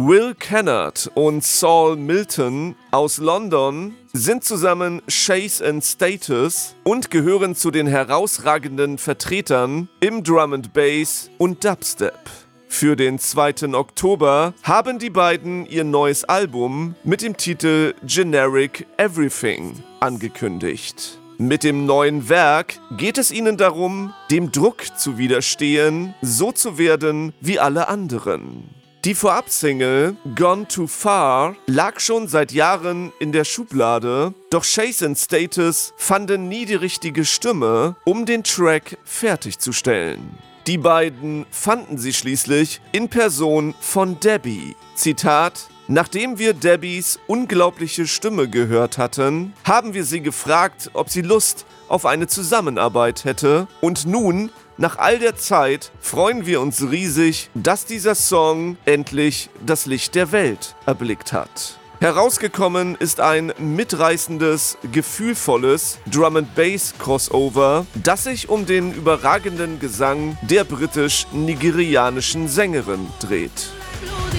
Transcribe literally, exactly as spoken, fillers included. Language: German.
Will Kennard und Saul Milton aus London sind zusammen Chase and Status und gehören zu den herausragenden Vertretern im Drum and Bass und Dubstep. Für den zweiten Oktober haben die beiden ihr neues Album mit dem Titel Generic Everything angekündigt. Mit dem neuen Werk geht es ihnen darum, dem Druck zu widerstehen, so zu werden wie alle anderen. Die Vorab-Single Gone Too Far lag schon seit Jahren in der Schublade, doch Chase and Status fanden nie die richtige Stimme, um den Track fertigzustellen. Die beiden fanden sie schließlich in Person von Debbie. Zitat: Nachdem wir Debbies unglaubliche Stimme gehört hatten, haben wir sie gefragt, ob sie Lust auf eine Zusammenarbeit hätte. Und nun, nach all der Zeit, freuen wir uns riesig, dass dieser Song endlich das Licht der Welt erblickt hat. Herausgekommen ist ein mitreißendes, gefühlvolles Drum-and-Bass-Crossover, das sich um den überragenden Gesang der britisch-nigerianischen Sängerin dreht.